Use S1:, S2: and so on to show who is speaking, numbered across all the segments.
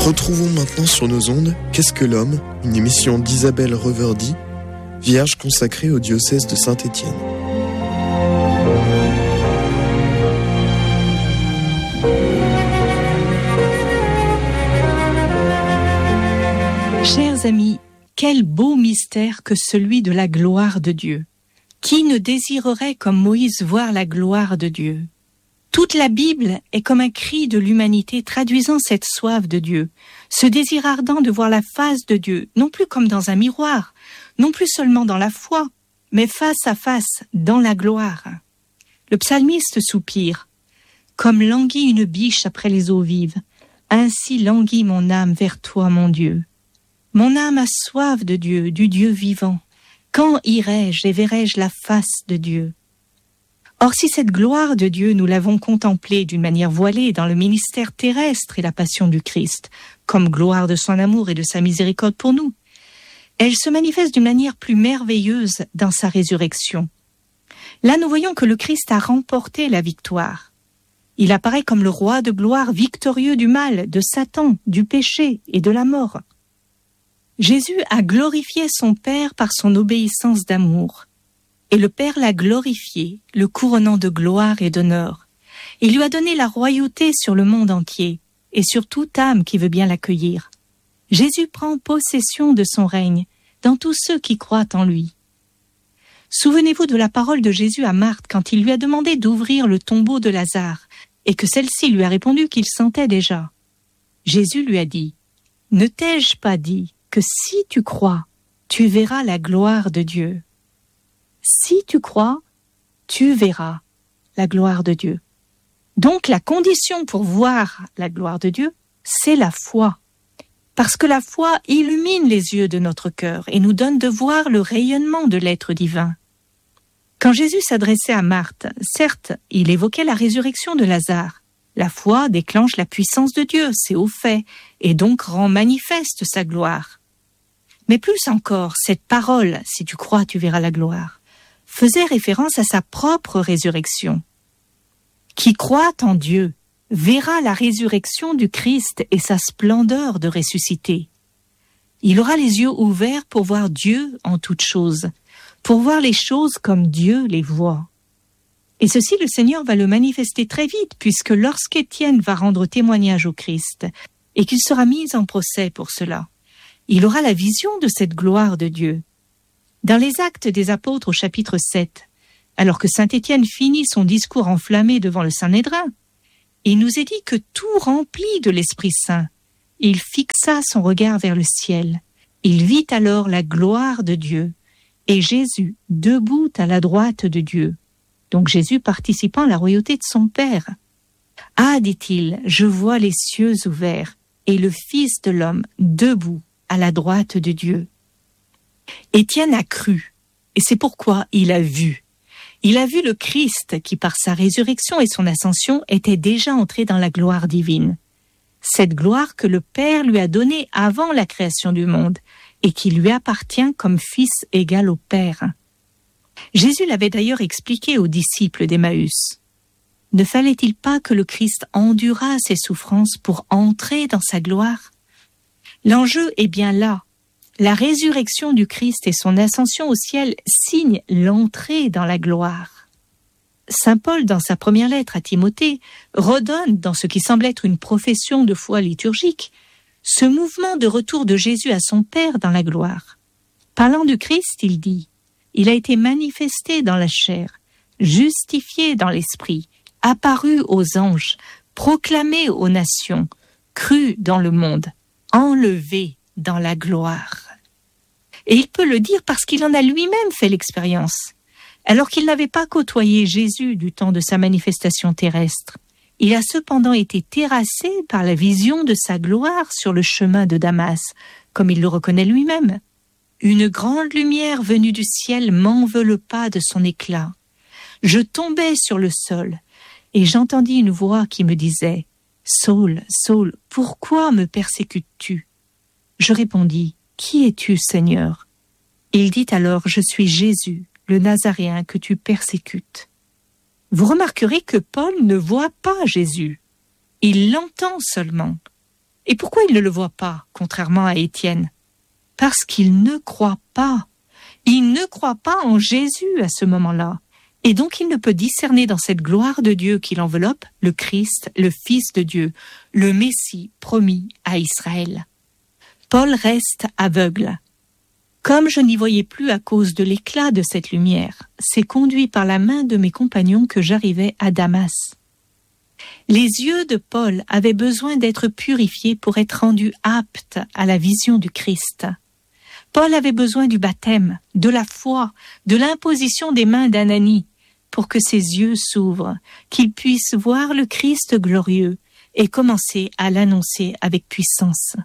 S1: Retrouvons maintenant sur nos ondes Qu'est-ce que l'homme, une émission d'Isabelle Reverdy, vierge consacrée au diocèse de Saint-Étienne.
S2: Chers amis, quel beau mystère que celui de la gloire de Dieu. Qui ne désirerait comme Moïse voir la gloire de Dieu ? Toute la Bible est comme un cri de l'humanité traduisant cette soif de Dieu, ce désir ardent de voir la face de Dieu, non plus comme dans un miroir, non plus seulement dans la foi, mais face à face, dans la gloire. Le psalmiste soupire, « Comme languit une biche après les eaux vives, ainsi languit mon âme vers toi, mon Dieu. Mon âme a soif de Dieu, du Dieu vivant. Quand irai-je et verrai-je la face de Dieu ?» Or, si cette gloire de Dieu, nous l'avons contemplée d'une manière voilée dans le ministère terrestre et la passion du Christ, comme gloire de son amour et de sa miséricorde pour nous, elle se manifeste d'une manière plus merveilleuse dans sa résurrection. Là, nous voyons que le Christ a remporté la victoire. Il apparaît comme le roi de gloire victorieux du mal, de Satan, du péché et de la mort. Jésus a glorifié son Père par son obéissance d'amour. Et le Père l'a glorifié, le couronnant de gloire et d'honneur. Il lui a donné la royauté sur le monde entier et sur toute âme qui veut bien l'accueillir. Jésus prend possession de son règne dans tous ceux qui croient en lui. Souvenez-vous de la parole de Jésus à Marthe quand il lui a demandé d'ouvrir le tombeau de Lazare et que celle-ci lui a répondu qu'il sentait déjà. Jésus lui a dit « Ne t'ai-je pas dit que si tu crois, tu verras la gloire de Dieu ?» Si tu crois, tu verras la gloire de Dieu. Donc la condition pour voir la gloire de Dieu, c'est la foi. Parce que la foi illumine les yeux de notre cœur et nous donne de voir le rayonnement de l'être divin. Quand Jésus s'adressait à Marthe, certes, il évoquait la résurrection de Lazare. La foi déclenche la puissance de Dieu, c'est au fait, et donc rend manifeste sa gloire. Mais plus encore, cette parole, si tu crois, tu verras la gloire, faisait référence à sa propre résurrection. Qui croit en Dieu verra la résurrection du Christ et sa splendeur de ressuscité. Il aura les yeux ouverts pour voir Dieu en toutes choses, pour voir les choses comme Dieu les voit. Et ceci, le Seigneur va le manifester très vite, puisque lorsqu'Étienne va rendre témoignage au Christ et qu'il sera mis en procès pour cela, il aura la vision de cette gloire de Dieu. Dans les Actes des Apôtres au chapitre 7, alors que saint Étienne finit son discours enflammé devant le Sanhédrin, il nous est dit que tout rempli de l'Esprit Saint, il fixa son regard vers le ciel. Il vit alors la gloire de Dieu et Jésus debout à la droite de Dieu. Donc Jésus participant à la royauté de son Père. « Ah, dit-il, je vois les cieux ouverts et le Fils de l'homme debout à la droite de Dieu. » Étienne a cru, et c'est pourquoi il a vu. Il a vu le Christ qui, par sa résurrection et son ascension, était déjà entré dans la gloire divine. Cette gloire que le Père lui a donnée avant la création du monde et qui lui appartient comme fils égal au Père. Jésus l'avait d'ailleurs expliqué aux disciples d'Emmaüs. Ne fallait-il pas que le Christ endurât ses souffrances pour entrer dans sa gloire ? L'enjeu est bien là. La résurrection du Christ et son ascension au ciel signent l'entrée dans la gloire. Saint Paul, dans sa première lettre à Timothée, redonne, dans ce qui semble être une profession de foi liturgique, ce mouvement de retour de Jésus à son Père dans la gloire. Parlant du Christ, il dit « Il a été manifesté dans la chair, justifié dans l'esprit, apparu aux anges, proclamé aux nations, cru dans le monde, enlevé dans la gloire. » Et il peut le dire parce qu'il en a lui-même fait l'expérience. Alors qu'il n'avait pas côtoyé Jésus du temps de sa manifestation terrestre, il a cependant été terrassé par la vision de sa gloire sur le chemin de Damas, comme il le reconnaît lui-même. Une grande lumière venue du ciel m'enveloppa de son éclat. Je tombai sur le sol et j'entendis une voix qui me disait « Saul, Saul, pourquoi me persécutes-tu » Je répondis « Qui es-tu, Seigneur » Il dit alors « Je suis Jésus, le Nazaréen que tu persécutes. » Vous remarquerez que Paul ne voit pas Jésus. Il l'entend seulement. Et pourquoi il ne le voit pas, contrairement à Étienne? Parce qu'il ne croit pas. Il ne croit pas en Jésus à ce moment-là. Et donc il ne peut discerner dans cette gloire de Dieu qui l'enveloppe le Christ, le Fils de Dieu, le Messie promis à Israël. Paul reste aveugle. Comme je n'y voyais plus à cause de l'éclat de cette lumière, c'est conduit par la main de mes compagnons que j'arrivais à Damas. Les yeux de Paul avaient besoin d'être purifiés pour être rendus aptes à la vision du Christ. Paul avait besoin du baptême, de la foi, de l'imposition des mains d'Ananie, pour que ses yeux s'ouvrent, qu'il puisse voir le Christ glorieux et commencer à l'annoncer avec puissance.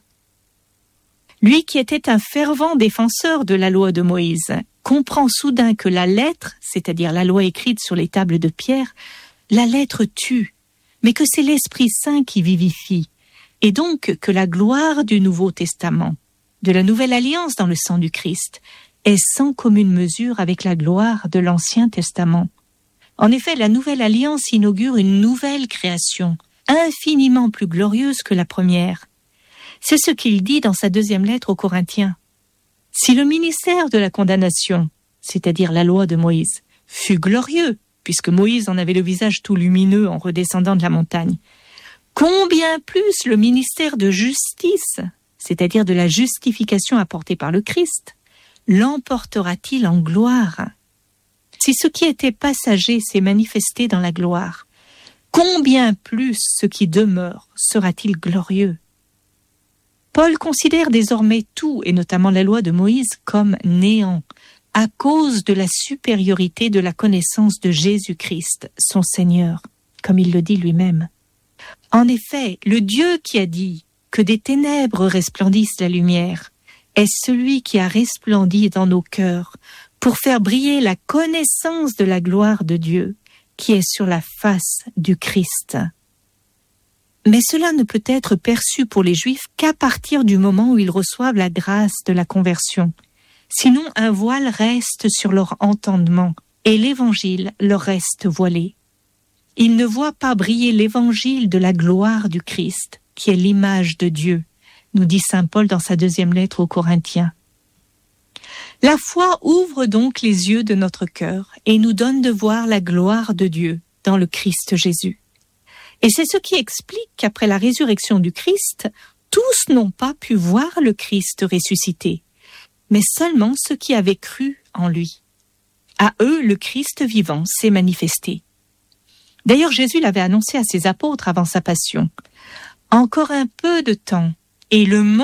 S2: Lui qui était un fervent défenseur de la loi de Moïse, comprend soudain que la lettre, c'est-à-dire la loi écrite sur les tables de pierre, la lettre tue, mais que c'est l'Esprit Saint qui vivifie, et donc que la gloire du Nouveau Testament, de la Nouvelle Alliance dans le sang du Christ, est sans commune mesure avec la gloire de l'Ancien Testament. En effet, la Nouvelle Alliance inaugure une nouvelle création, infiniment plus glorieuse que la première. C'est ce qu'il dit dans sa 2e lettre aux Corinthiens. Si le ministère de la condamnation, c'est-à-dire la loi de Moïse, fut glorieux, puisque Moïse en avait le visage tout lumineux en redescendant de la montagne, combien plus le ministère de justice, c'est-à-dire de la justification apportée par le Christ, l'emportera-t-il en gloire? Si ce qui était passager s'est manifesté dans la gloire, combien plus ce qui demeure sera-t-il glorieux? Paul considère désormais tout, et notamment la loi de Moïse, comme néant, à cause de la supériorité de la connaissance de Jésus-Christ, son Seigneur, comme il le dit lui-même. En effet, le Dieu qui a dit que des ténèbres resplendissent la lumière est celui qui a resplendi dans nos cœurs pour faire briller la connaissance de la gloire de Dieu qui est sur la face du Christ. Mais cela ne peut être perçu pour les Juifs qu'à partir du moment où ils reçoivent la grâce de la conversion. Sinon, un voile reste sur leur entendement et l'Évangile leur reste voilé. Ils ne voient pas briller l'Évangile de la gloire du Christ, qui est l'image de Dieu, nous dit saint Paul dans sa 2e lettre aux Corinthiens. La foi ouvre donc les yeux de notre cœur et nous donne de voir la gloire de Dieu dans le Christ Jésus. Et c'est ce qui explique qu'après la résurrection du Christ, tous n'ont pas pu voir le Christ ressuscité, mais seulement ceux qui avaient cru en lui. À eux, le Christ vivant s'est manifesté. D'ailleurs, Jésus l'avait annoncé à ses apôtres avant sa passion. Encore un peu de temps, et le monde